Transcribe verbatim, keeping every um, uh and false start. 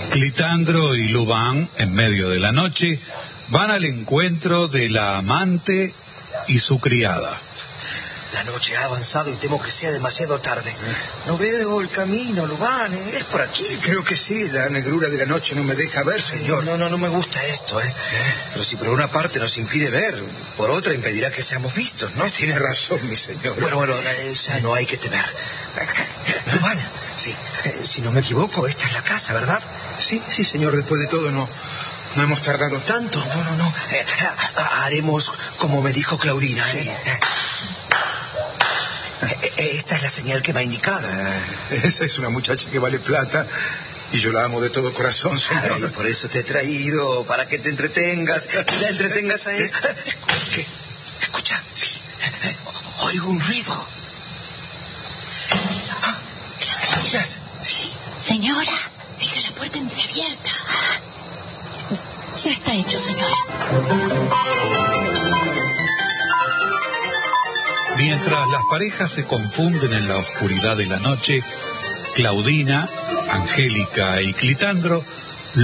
Clitandro y Lubán, en medio de la noche, van al encuentro de la amante y su criada. La noche ha avanzado y temo que sea demasiado tarde. No veo el camino, Lubán, ¿eh? Es por aquí. Creo que sí, la negrura de la noche no me deja ver, señor. No, no, no me gusta esto, ¿eh? Pero si por una parte nos impide ver, por otra impedirá que seamos vistos, ¿no? Tiene razón, mi señor. Bueno, bueno, ya no hay que temer. Lubán, sí, si no me equivoco, esta es la casa, ¿verdad? Sí, sí, señor, después de todo no, no hemos tardado tanto. No, no, no. Eh, haremos como me dijo Claudina, ¿eh? Sí. Esta es la señal que me ha indicado. Eh, esa es una muchacha que vale plata y yo la amo de todo corazón, señor. Ay, por eso te he traído, para que te entretengas y la entretengas a él. ¿Qué? Escucha. Sí. Oigo un ruido. Ah, ¿Claudina? Sí. Señora, deja la puerta entreabierta. Ya está hecho, señora. Mientras las parejas se confunden en la oscuridad de la noche, Claudina, Angélica y Clitandro